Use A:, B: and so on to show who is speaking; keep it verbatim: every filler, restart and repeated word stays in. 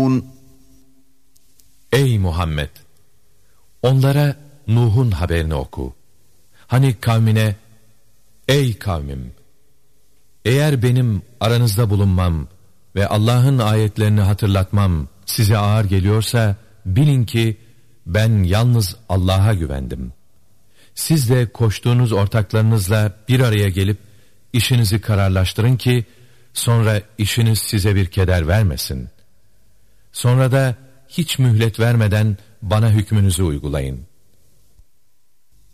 A: Ey Muhammed! Onlara Nuh'un haberini oku. Hani kavmine, ey kavmim! Eğer benim aranızda bulunmam ve Allah'ın ayetlerini hatırlatmam size ağır geliyorsa, bilin ki ben yalnız Allah'a güvendim. Siz de koştuğunuz ortaklarınızla bir araya gelip işinizi kararlaştırın ki sonra işiniz size bir keder vermesin. Sonra da hiç mühlet vermeden bana hükmünüzü uygulayın.